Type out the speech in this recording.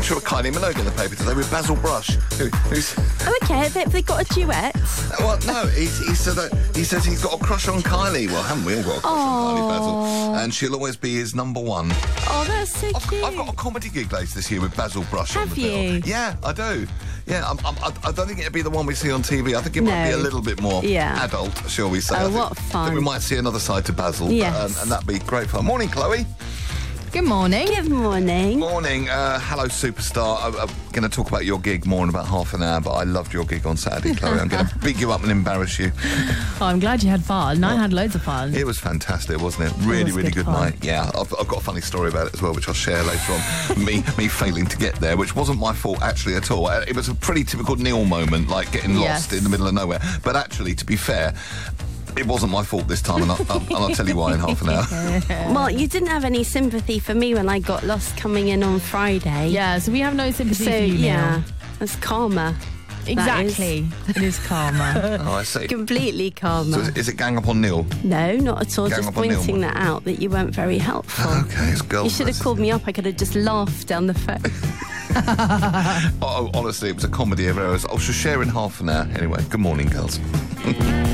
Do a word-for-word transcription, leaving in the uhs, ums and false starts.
picture of Kylie Minogue in the paper today with Basil Brush. Who, who's... Oh, okay, have they got a duet? Well, no, he's, he, said that, he says he's got a crush on Kylie. Well, haven't we all got a crush on Kylie, Basil? And she'll always be his number one. Oh, that's so I've, cute. I've got a comedy gig later this year with Basil Brush on Have the bill. you? Yeah, I do. Yeah, I'm, I'm, I I don't think it'll be the one we see on T V. I think it might be a No. little bit more Yeah. adult, shall we say. Oh, I think, what fun. I think we might see another side to Basil, Yes. but, um, and that'd be great fun. Morning, Chloe. Good morning. Good morning. Morning. Uh, hello, superstar. I, I'm going to talk about your gig more in about half an hour, but I loved your gig on Saturday, Chloe. I'm going to big you up and embarrass you. Oh, I'm glad you had fun. I had loads of fun. It was fantastic, wasn't it? Really, was really good good fun. night. Yeah, I've, I've got a funny story about it as well, which I'll share later on. me me failing to get there, which wasn't my fault actually at all. It was a pretty typical Neil moment, like getting lost Yes. in the middle of nowhere. But actually, to be fair, it wasn't my fault this time, and I'll, I'll, and I'll tell you why in half an hour. Well, you didn't have any sympathy for me when I got lost coming in on Friday. Yeah, so we have no sympathy So, for you, yeah, Neil. that's karma. Exactly. It is karma. Oh, I see. Completely karma. So is, is it gang up on Neil? No, not at all. Gang Just up on Neil, pointing what? that out that you weren't very helpful. Okay, it's girls. You should have called me up. I could have just laughed down the phone. Oh, honestly, it was a comedy of errors. I shall share in half an hour. Anyway, good morning, girls.